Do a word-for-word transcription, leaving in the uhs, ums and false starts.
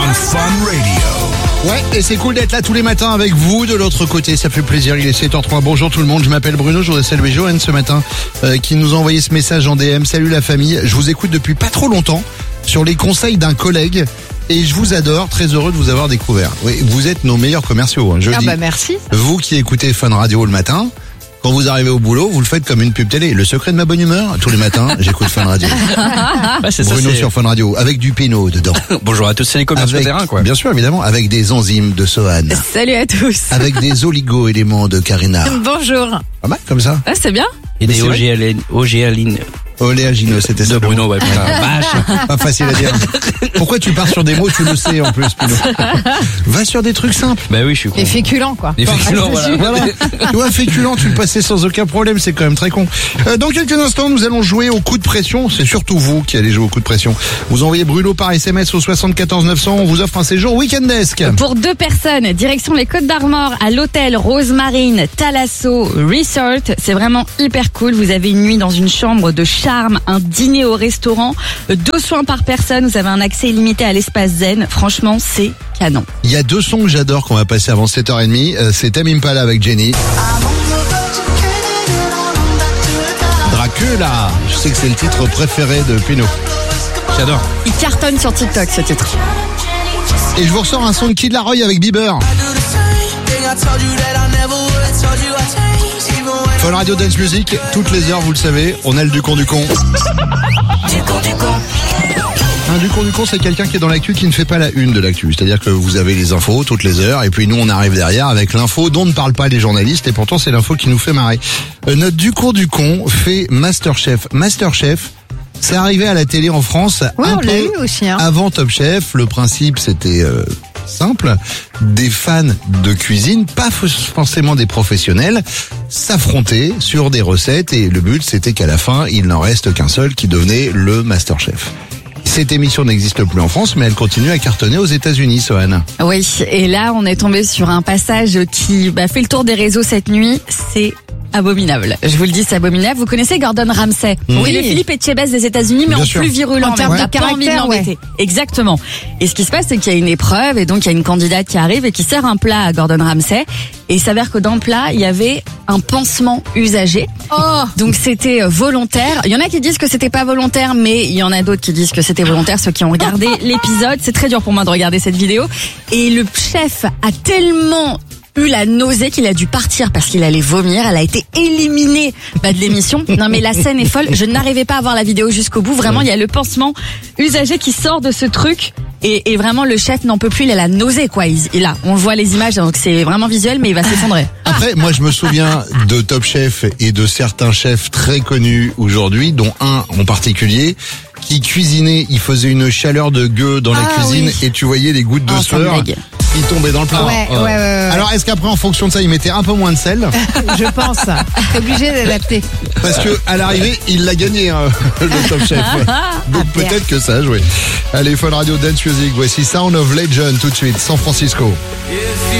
on Fun Radio. Ouais, et c'est cool d'être là tous les matins avec vous de l'autre côté, ça fait plaisir, il est sept heures trois. Bonjour tout le monde, je m'appelle Bruno, je voudrais saluer Johan ce matin euh, qui nous a envoyé ce message en D M. Salut la famille, je vous écoute depuis pas trop longtemps sur les conseils d'un collègue et je vous adore, très heureux de vous avoir découvert. Oui, vous êtes nos meilleurs commerciaux, hein, je Ah dis. bah merci. Vous qui écoutez Fun Radio le matin, quand vous arrivez au boulot, vous le faites comme une pub télé. Le secret de ma bonne humeur, tous les matins, j'écoute Fun Radio. Ouais, c'est Bruno ça, c'est... sur Fun Radio, avec du Pinot dedans. Bonjour à tous, c'est les commerciaux Avec, terrain, quoi. bien sûr, évidemment, avec des enzymes de Sohan. Salut à tous. Avec des oligo-éléments de Carina. Bonjour. Pas mal comme ça. Ah, c'est bien. Et Mais des c'est vrai. ogéalines Oléagineux, c'était ça. de Bruno, ouais, putain, vache. Pas facile à dire. Pourquoi tu pars sur des mots, tu le sais en plus, Pinot. Va sur des trucs simples. Bah oui, je suis con. Et féculent, quoi. Les féculents, voilà. Voilà. Tu vois, féculent, tu le passais sans aucun problème, c'est quand même très con. Euh, dans quelques instants, nous allons jouer au coup de pression. C'est surtout vous qui allez jouer au coup de pression. Vous envoyez Bruno par S M S au soixante-quatorze neuf cents. On vous offre un séjour Weekendesque. Pour deux personnes, direction les Côtes d'Armor à l'hôtel Rosemarine Thalasso Resort. C'est vraiment hyper cool. Vous avez une nuit dans une chambre de charme, un dîner au restaurant, deux soins par personne. Vous avez un accès illimité à l'espace zen. Franchement, c'est canon. Il y a deux sons que j'adore qu'on va passer avant sept heures trente. Euh, c'est Tame Impala avec Jenny. Dracula. Je sais que c'est le titre préféré de Pinot. J'adore. Il cartonne sur TikTok, ce titre. Et je vous ressors un son de Kid Laroi avec Bieber. Fun Radio Dance Music, toutes les heures, vous le savez, on a le Ducon du con. Un Ducon du con, c'est quelqu'un qui est dans l'actu qui ne fait pas la une de l'actu. C'est-à-dire que vous avez les infos toutes les heures et puis nous on arrive derrière avec l'info dont ne parlent pas les journalistes et pourtant c'est l'info qui nous fait marrer. Euh, notre Ducon du con fait Masterchef. Masterchef, c'est arrivé à la télé en France Oui, un on peu l'a eu aussi, hein. avant Top Chef. Le principe c'était euh, simple, des fans de cuisine, pas forcément des professionnels, s'affronter sur des recettes et le but c'était qu'à la fin il n'en reste qu'un seul qui devenait le Masterchef. Cette émission n'existe plus en France, mais elle continue à cartonner aux États-Unis, Sohan. Oui, et là, on est tombé sur un passage qui bah, fait le tour des réseaux cette nuit. C'est abominable. Je vous le dis, c'est abominable. Vous connaissez Gordon Ramsay? Mmh. Oui, le Philippe Etchebest des États-unis, mais Bien en sûr. plus virulent. En termes T'as de pas envie de caractère, l'embêter. Exactement. Et ce qui se passe, c'est qu'il y a une épreuve, et donc il y a une candidate qui arrive et qui sert un plat à Gordon Ramsay. Et il s'avère que dans le plat, il y avait un pansement usagé. Oh. Donc c'était euh, volontaire. Il y en a qui disent que c'était pas volontaire, mais il y en a d'autres qui disent que c'était volontaire. Ceux qui ont regardé l'épisode, c'est très dur pour moi de regarder cette vidéo. Et le chef a tellement eu la nausée qu'il a dû partir parce qu'il allait vomir. Elle a été éliminée bah, de l'émission. Non mais la scène est folle. Je n'arrivais pas à voir la vidéo jusqu'au bout. Vraiment, il y a le pansement usagé qui sort de ce truc. Et, et vraiment, le chef n'en peut plus. Il a la nausée, quoi. Il, il a, on voit les images, donc c'est vraiment visuel, mais il va s'effondrer. Après, moi, je me souviens de Top Chef et de certains chefs très connus aujourd'hui, dont un en particulier, qui cuisinait, il faisait une chaleur de gueux dans la Ah, cuisine oui. et tu voyais les gouttes de Oh, ça me sueur dégue. qui tombaient dans le plat. Ouais, ouais, ouais, ouais. Alors, est-ce qu'après, en fonction de ça, il mettait un peu moins de sel? Je pense. T'es obligé d'adapter. Parce que à l'arrivée, il l'a gagné, hein, le Top Chef. Donc Ah, peut-être que ça a joué. Allez, Fun Radio Dance Music, voici Sound of Legend tout de suite, San Francisco.